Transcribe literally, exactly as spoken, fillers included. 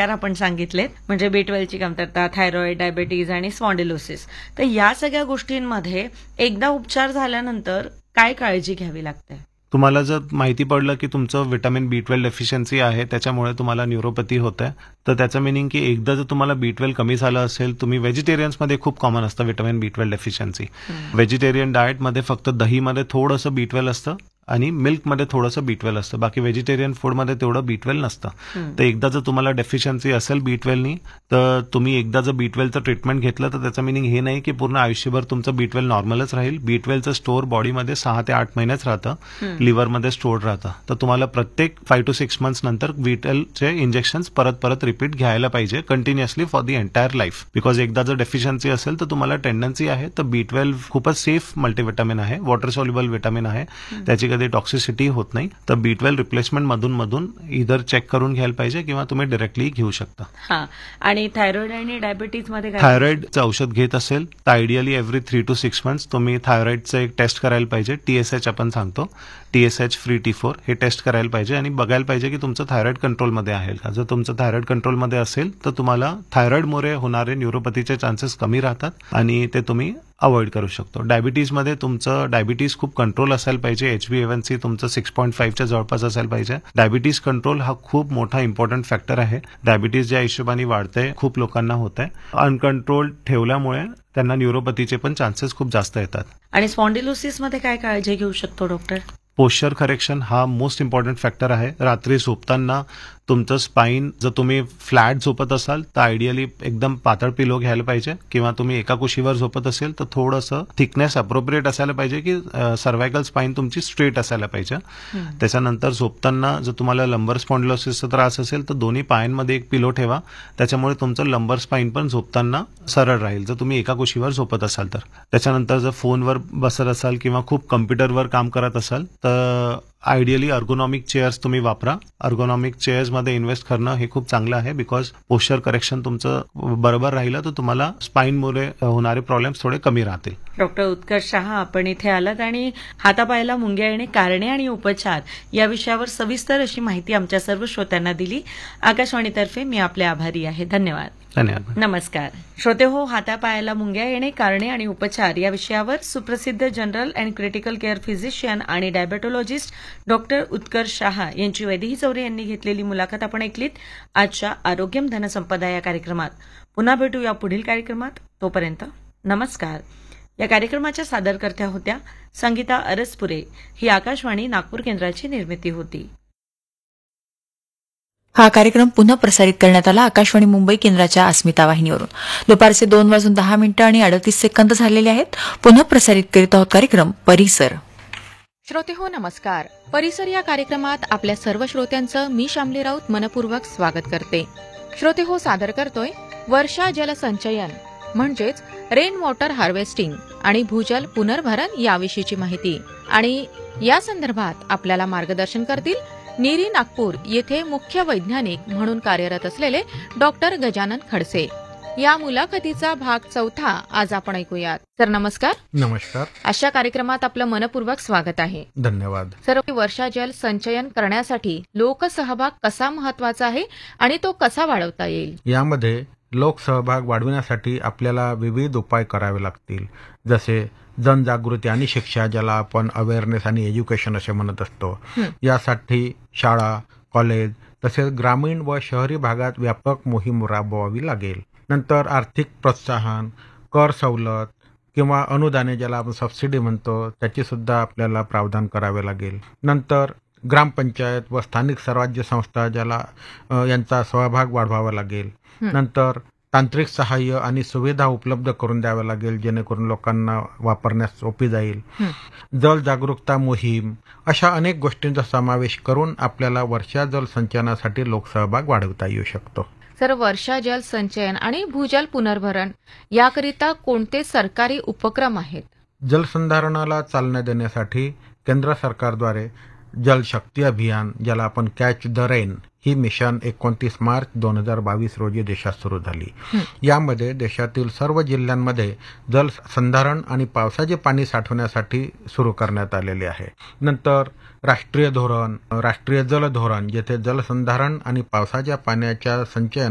प्रकार आपण सांगितलेत, म्हणजे बी ट्वेल्वची कमतरता, थायरॉइड, डायबिटीज आणि स्पॉन्डिलोसिस. तर या सगळ्या गोष्टींमध्ये एकदा उपचार झाल्यानंतर काय काळजी घ्यावी लागते? तुम्हाला जर माहिती पडलं की तुमचं विटामिन बी ट्वेल्व डेफिशियन्सी आहे, त्याच्यामुळे तुम्हाला न्यूरोपॅथी होत आहे, तर त्याचं मिनिंग की एकदा जर तुम्हाला बी ट्वेल्व कमी झालं असेल, तुम्ही व्हेजिटेरियन्समध्ये खूप कॉमन असतं विटामिन बी ट्वेल्व डेफिशियन्सी. व्हेजिटेरियन डाएटमध्ये फक्त दहीमध्ये थोडंसं बी ट्वेल्व असतं आणि मिल्कमध्ये थोडंसं बी ट्वेल्व असतं, बाकी व्हेजिटेरियन फूडमध्ये तेवढं बी ट्वेल्व नसतं. तर एकदा जर तुम्हाला डेफिशियन्सी असेल बी ट्वेल्वनी, तर तुम्ही एकदा जर बी ट्वेल्वचं ट्रीटमेंट घेतलं तर त्याचं मिनिंग हे नाही की पूर्ण आयुष्यभर तुमचं बी ट्वेल्व नॉर्मलच राहील. बी ट्वेल्वचं स्टोअर बॉडीमध्ये सहा ते आठ महिनेच राहतं, लिव्हरमध्ये स्टोअर राहतं. तर तुम्हाला प्रत्येक फाईव्ह टू सिक्स मंथ्स नंतर बी ट्वेल्वचे इंजेक्शन्स परत परत रिपीट घ्यायला पाहिजे continuously for the entire life. Because एकदा जर डेफिशियन्सी असेल तर तुम्हाला टेंडन्सी आहे, तर बी ट्वेल्व खूपच सेफ मल्टीविटामिन आहे, वॉटर सॉल्युबल विटामिन आहे, त्याची कधी टॉक्सिसिटी होत नाही. तर बी ट्वेल्व रिप्लेसमेंट मधून मधून इधर चेक करून घ्यायला पाहिजे किंवा तुम्ही डायरेक्टली घेऊ शकता. हा, आणि थायरॉइड आणि डायबिटीज मध्ये काय? थायरॉइडचं औषध घेत असेल तर ideally every three to six months तुम्ही थायरॉइडचं एक टेस्ट करायला पाहिजे. टीएसएच आपण सांगतो, टीएसएच फ्री टी फोर, हे टेस्ट करायला पाहिजे आणि बघायला पाहिजे की तुमचं थायरॉइड कंट्रोलमध्ये आहे का. जर तुमचं थायरॉइड कंट्रोलमध्ये असेल तर तुम्हाला थायरॉइडमुळे होणारे न्यूरोपॅथीचे चान्सेस कमी राहतात आणि ते तुम्ही अवॉइड करू शकतो. डायबिटीजमध्ये तुमचं डायबिटीज खूप कंट्रोल असायला पाहिजे. एच बी एवन सी तुमचं सिक्स पॉईंट फाईव्हच्या जवळपास असायला पाहिजे. डायबिटीज कंट्रोल हा खूप मोठा इम्पॉर्टंट फॅक्टर आहे. डायबिटीज ज्या हिशोबाने वाढतंय, खूप लोकांना होत आहे, अनकंट्रोल ठेवल्यामुळे त्यांना न्यूरोपॅथीचे पण चान्सेस खूप जास्त येतात. आणि स्पॉन्डिलोसिस मध्ये काय काळजी घेऊ शकतो डॉक्टर? पोश्चर करेक्शन हा मोस्ट इम्पॉर्टंट फॅक्टर आहे. रात्री झोपताना तुमचं स्पाईन, जर तुम्ही फ्लॅट झोपत असाल तर आयडियली एकदम पातळ पिलो घ्यायला पाहिजे, किंवा तुम्ही एका कुशीवर झोपत असेल तर थोडंसं थिकनेस अप्रोप्रिएट असायला पाहिजे की सर्वायकल स्पाईन तुमची स्ट्रेट असायला पाहिजे. त्याच्यानंतर झोपताना जर तुम्हाला लंबर स्पॉन्डिलोसिसचा त्रास असेल तर दोन्ही पायांमध्ये एक पिलो ठेवा, त्याच्यामुळे तुमचं लंबर स्पाईन पण झोपताना सरळ राहील, जर तुम्ही एका कुशीवर झोपत असाल तर. त्याच्यानंतर जर फोनवर बसत असाल किंवा खूप कम्प्युटरवर काम करत असाल तर आयडियली अर्गोनॉमिक चेअर्स तुम्ही वापरा. अर्गोनॉमिक चेअर्समध्ये इन्व्हेस्ट करणं हे खूप चांगलं आहे, बिकॉज पोश्चर करेक्शन तुमचं बरोबर राहिलं तर तुम्हाला स्पाईनमुळे होणारे प्रॉब्लेम्स थोडे कमी राहतील. डॉक्टर उत्कर्ष शहा, आपण इथे आलात आणि हातापायाला मुंग्या येणे, कारणे आणि उपचार या विषयावर सविस्तर अशी माहिती आमच्या सर्व श्रोत्यांना दिली. आकाशवाणीतर्फे मी आपले आभारी आहे. धन्यवाद. धन्यवाद. नमस्कार श्रोते हो, हातापायाला मुंग्या येणे, कारणे आणि उपचार या विषयावर सुप्रसिद्ध general and critical care physician आणि डायबेटोलॉजिस्ट डॉक्टर उत्कर्ष शहा यांची वैदेही चौरे यांनी घेतलेली मुलाखत आपण ऐकलीत आजच्या आरोग्यम धनसंपदा या कार्यक्रमात. पुन्हा भेटू या पुढील कार्यक्रमात. तोपर्यंत नमस्कार. या कार्यक्रमाच्या सादरकर्त्या होत्या संगीता अरसपुरे. ही आकाशवाणी नागपूर केंद्राची निर्मिती होती. हा कार्यक्रम पुन्हा प्रसारित करण्यात आला आकाशवाणी मुंबई केंद्राच्या अस्मिता वाहिनीवरून. दुपारचे दोन वाजून दहा मिनिटं आणि अडतीस सेकंद झालेले आहेत. पुन्हा प्रसारित करीत आहोत कार्यक्रम परिसर. श्रोते हो, नमस्कार. परिसर या कार्यक्रमात आपल्या सर्व श्रोत्यांचं मी शामली राऊत मनपूर्वक स्वागत करते. श्रोते हो, सादर करतोय वर्षा जल संचयन म्हणजेच रेन वॉटर हार्वेस्टिंग आणि भूजल पुनर्भरण याविषयीची माहिती. आणि या संदर्भात आपल्याला मार्गदर्शन करतील नीरी नागपूर येथे मुख्य वैज्ञानिक म्हणून कार्यरत असलेले डॉक्टर गजानन खडसे. या मुलाखतीचा भाग चौथा आज आपण ऐकूयात. सर नमस्कार. नमस्कार. अशा कार्यक्रमात आपलं मनपूर्वक स्वागत आहे. धन्यवाद. सर, वर्षा जल संचयन करण्यासाठी लोकसहभाग कसा महत्वाचा आहे आणि तो कसा वाढवता येईल? यामध्ये लोकसहभाग वाढविण्यासाठी आपल्याला विविध उपाय करावे लागतील, जसे जनजागृती आणि शिक्षा, ज्याला आपण अवेअरनेस आणि एज्युकेशन असे म्हणत असतो. यासाठी शाळा, कॉलेज तसेच ग्रामीण व शहरी भागात व्यापक मोहीम राबवावी लागेल. नंतर आर्थिक प्रोत्साहन, कर सवलत किंवा अनुदाने, ज्याला आपण सबसिडी म्हणतो, त्याची सुद्धा आपल्याला प्रावधान करावे लागेल. नंतर ग्रामपंचायत व स्थानिक स्वराज्य संस्था, ज्याला यांचा सहभाग वाढवावा लागेल. नंतर तांत्रिक सहाय्य आणि सुविधा उपलब्ध करून द्याव्या लागेल, जेणेकरून लोकांना वापरण्यास सोपी जाईल. जल जागरूकता मोहीम, अशा अनेक गोष्टींचा समावेश करून आपल्याला वर्षा जल संचयनासाठी लोकसहभाग वाढवता येऊ शकतो. सर, वर्षा जल संचयन आणि भूजल पुनर्भरण याकरिता कोणते सरकारी उपक्रम आहेत? जलसंधारणाला चालना देण्यासाठी केंद्र सरकारद्वारे जलशक्ती अभियान, ज्याला आपण catch the rain, he mission एकोणतीस मार्च दोन हजार बावीस रोजी देशात सुरू झाली. यामध्ये देशातील सर्व जिल्ह्यांमध्ये जलसंधारण आणि पावसाचे पाणी साठवण्यासाठी सुरू करण्यात आलेले आहे. नंतर राष्ट्रीय धोरण, राष्ट्रीय जल धोरण, जेथे जलसंधारण आणि पावसाच्या पाण्याच्या संचयन